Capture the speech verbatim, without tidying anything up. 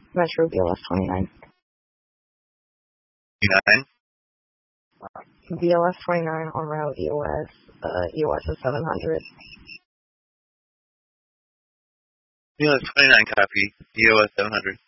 Metro B L S twenty-nine. twenty-nine? B L S twenty-nine on route E O S, uh, E O S is seven hundred. B L S twenty-nine copy, E O S seven hundred.